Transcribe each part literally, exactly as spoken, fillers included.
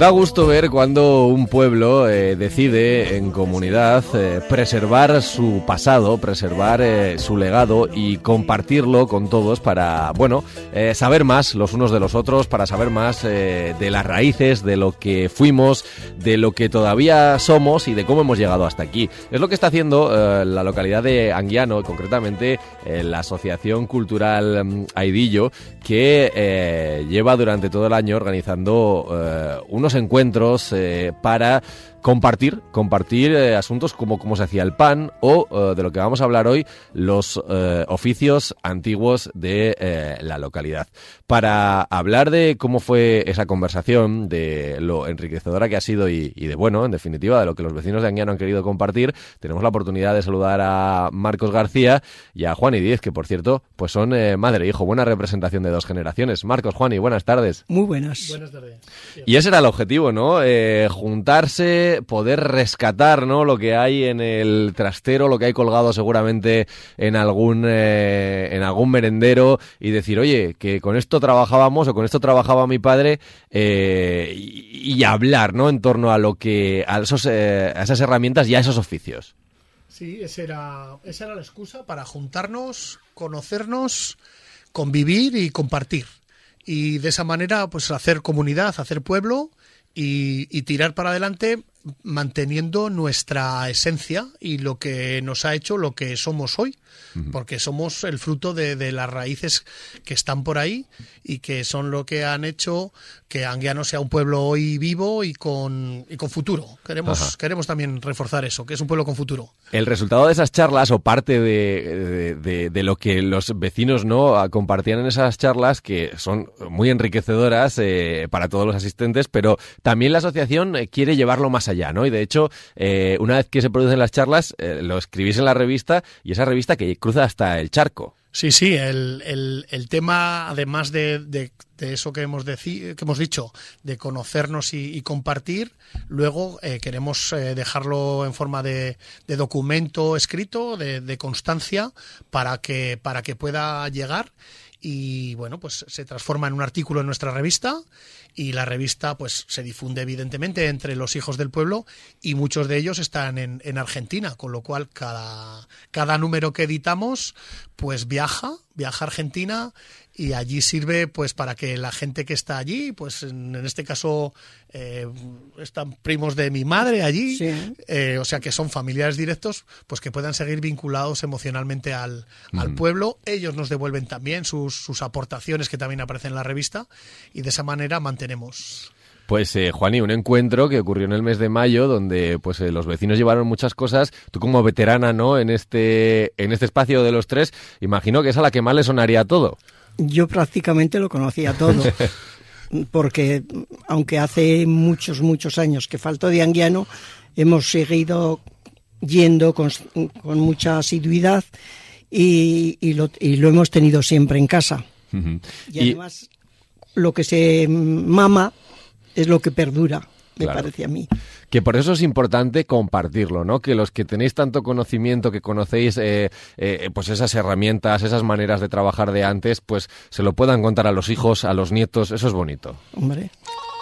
Da gusto ver cuando un pueblo eh, decide en comunidad eh, preservar su pasado, preservar eh, su legado y compartirlo con todos para, bueno, eh, saber más los unos de los otros, para saber más eh, de las raíces, de lo que fuimos, de lo que todavía somos y de cómo hemos llegado hasta aquí. Es lo que está haciendo eh, la localidad de Anguiano, concretamente eh, la Asociación Cultural um, Aidillo, que eh, lleva durante todo el año organizando eh, unos encuentros eh, para compartir, compartir eh, asuntos como cómo se hacía el pan o eh, de lo que vamos a hablar hoy, los eh, oficios antiguos de eh, la localidad. Para hablar de cómo fue esa conversación, de lo enriquecedora que ha sido y, y de bueno, en definitiva, de lo que los vecinos de Anguiano han querido compartir, tenemos la oportunidad de saludar a Marcos García y a Juani Díez, que por cierto, pues son eh, madre e hijo, buena representación de dos generaciones. Marcos, Juani, buenas tardes. Muy buenas. Buenas tardes. Y ese era el objetivo, ¿no? Eh, juntarse, poder rescatar, ¿no?, lo que hay en el trastero, lo que hay colgado seguramente en algún eh, en algún merendero y decir, oye, que con esto trabajábamos o con esto trabajaba mi padre eh, y, y hablar, ¿no?, en torno a lo que a, esos, eh, a esas herramientas y a esos oficios. Sí, esa era, esa era la excusa para juntarnos, conocernos, convivir y compartir. Y de esa manera, pues hacer comunidad, hacer pueblo y, y tirar para adelante manteniendo nuestra esencia y lo que nos ha hecho lo que somos hoy, porque somos el fruto de, de las raíces que están por ahí y que son lo que han hecho que Anguiano sea un pueblo hoy vivo y con, y con futuro. Queremos, queremos también reforzar eso, que es un pueblo con futuro. El resultado de esas charlas, o parte de, de, de, de lo que los vecinos no compartían en esas charlas, que son muy enriquecedoras eh, para todos los asistentes, pero también la asociación quiere llevarlo más allá, ¿no? Y de hecho, eh, una vez que se producen las charlas, eh, lo escribís en la revista, y esa revista que cruza hasta el charco. Sí, sí, el, el, el tema, además de, de, de eso que hemos, deci- que hemos dicho, de conocernos y, y compartir, luego eh, queremos eh, dejarlo en forma de, de documento escrito, de, de constancia, para que, para que pueda llegar y, bueno, pues se transforma en un artículo en nuestra revista y la revista pues se difunde evidentemente entre los hijos del pueblo y muchos de ellos están en, en Argentina, con lo cual cada, cada número que editamos pues viaja, viaja a Argentina y allí sirve pues para que la gente que está allí, pues en, en este caso eh, están primos de mi madre allí, sí. eh, o sea que son familiares directos, pues que puedan seguir vinculados emocionalmente al, mm. al pueblo. Ellos nos devuelven también sus, sus aportaciones que también aparecen en la revista y de esa manera mantenemos. Pues, eh, Juani, un encuentro que ocurrió en el mes de mayo, donde pues eh, los vecinos llevaron muchas cosas. Tú como veterana, ¿no?, en este en este espacio de los tres, imagino que es a la que más le sonaría todo. Yo prácticamente lo conocía todo, porque aunque hace muchos, muchos años que falto de Anguiano, hemos seguido yendo con, con mucha asiduidad y, y, lo, y lo hemos tenido siempre en casa. Uh-huh. Y además, y... lo que se mama es lo que perdura, me claro. parece a mí. Que por eso es importante compartirlo, ¿no? Que los que tenéis tanto conocimiento, que conocéis eh, eh, pues esas herramientas, esas maneras de trabajar de antes, pues se lo puedan contar a los hijos, a los nietos. Eso es bonito. Hombre.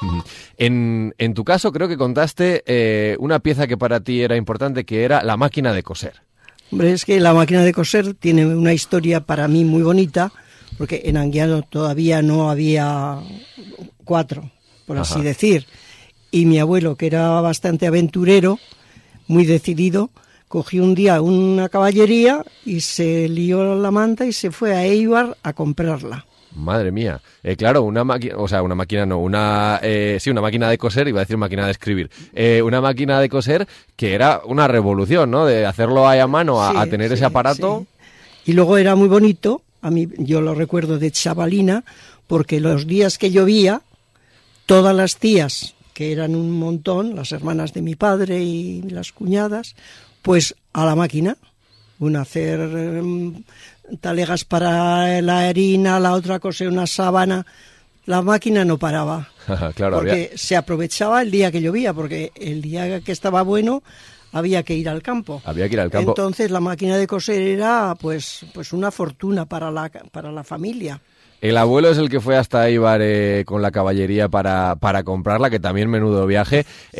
En, en tu caso creo que contaste eh, una pieza que para ti era importante, que era la máquina de coser. Hombre, es que la máquina de coser tiene una historia para mí muy bonita, porque en Anguiano todavía no había cuatro, por así Ajá. decir. Y mi abuelo, que era bastante aventurero, muy decidido, cogió un día una caballería y se lió la manta y se fue a Eibar a comprarla. Madre mía. Eh, claro, una máquina, o sea, una máquina no, una eh, sí, una máquina de coser, iba a decir máquina de escribir. Eh, una máquina de coser que era una revolución, ¿no? De hacerlo ahí a mano a, sí, a tener sí, ese aparato. Sí. Y luego era muy bonito, a mí yo lo recuerdo de chavalina, porque los días que llovía, todas las tías, que eran un montón, las hermanas de mi padre y las cuñadas, pues a la máquina, una hacer um, talegas para la harina, la otra coser una sábana. La máquina no paraba, claro, porque había... se aprovechaba el día que llovía, porque el día que estaba bueno había que ir al campo. Había que ir al campo. Entonces la máquina de coser era pues, pues una fortuna para la, para la familia. El abuelo es el que fue hasta Eibar eh, con la caballería para, para comprarla, que también menudo viaje.